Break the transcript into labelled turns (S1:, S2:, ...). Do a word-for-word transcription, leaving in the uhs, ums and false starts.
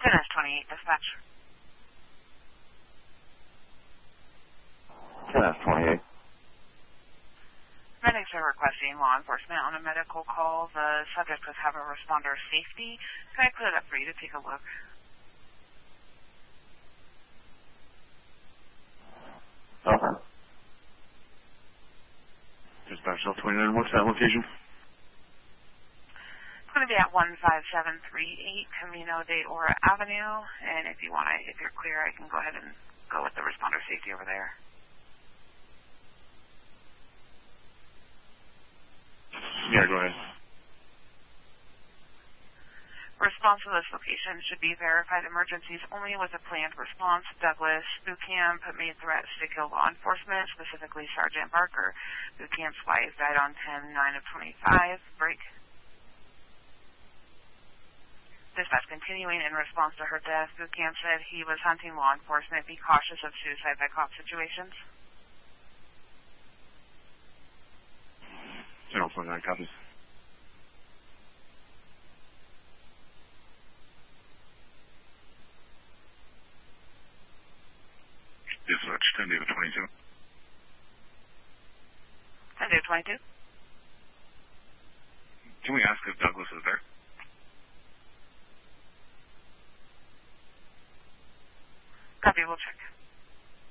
S1: ten S twenty-eight, dispatch.
S2: ten S twenty-eight.
S1: Medics are requesting law enforcement on a medical call. The subject was having responder safety. Can I put it up for you to take a look?
S2: Okay.
S3: Dispatch L twenty-nine, what's that location?
S1: It's going to be at one five seven three eight Camino de Ora Avenue, and if you want to, if you're clear, I can go ahead and go with the responder safety over there.
S3: Yeah, go ahead.
S1: Response to this location should be verified emergencies only with a planned response. Douglas Buchamp made threats to kill law enforcement, specifically Sergeant Barker. Buchamp's wife died on ten nine of twenty-five. Break. Dispatch continuing in response to her death. Buchamp said he was hunting law enforcement. Be cautious of suicide by cop situations.
S3: Channel twenty-nine, copies. Dispatch, ten David twenty-two.
S1: ten David twenty-two.
S3: Can we ask if Douglas is there?
S1: Copy, we'll check.